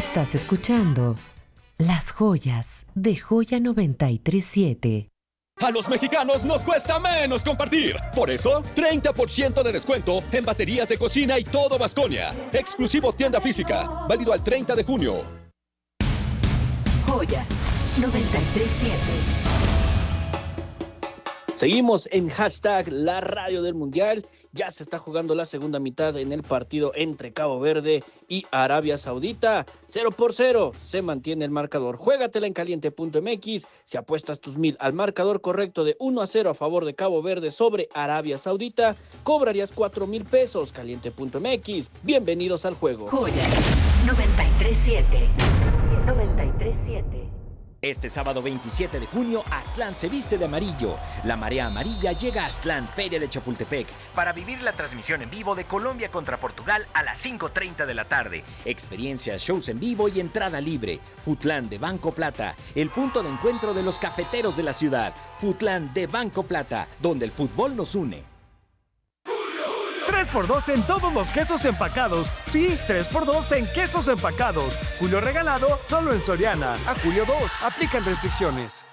Estás escuchando Las Joyas de Joya 937. A los mexicanos nos cuesta menos compartir. Por eso, 30% de descuento en baterías de cocina y todo Baskonia. Exclusivo tienda física. Válido al 30 de junio. Joya 937. Seguimos en hashtag La Radio del Mundial. Ya se está jugando la segunda mitad en el partido entre Cabo Verde y Arabia Saudita. 0-0 se mantiene el marcador. Juégatela en caliente.mx. Si apuestas tus 1,000 al marcador correcto de 1-0 a favor de Cabo Verde sobre Arabia Saudita, cobrarías 4,000 pesos. Caliente.mx. Bienvenidos al juego. Joya 937. 937. Este sábado 27 de junio, Aztlán se viste de amarillo. La marea amarilla llega a Aztlán, Feria de Chapultepec, para vivir la transmisión en vivo de Colombia contra Portugal a las 5:30 de la tarde. Experiencias, shows en vivo y entrada libre. Futlán de Banco Plata, el punto de encuentro de los cafeteros de la ciudad. Futlán de Banco Plata, donde el fútbol nos une. 3x2 en todos los quesos empacados. Sí, 3x2 en quesos empacados. Julio regalado solo en Soriana. A julio 2. Aplican restricciones.